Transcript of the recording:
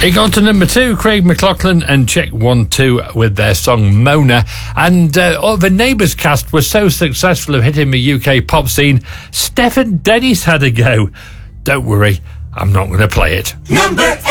It got to number 2, Craig McLachlan and Check 1-2 with their song Mona. And the Neighbours cast was so successful of hitting the UK pop scene, Stephen Dennis had a go. Don't worry, I'm not going to play it. Number 8.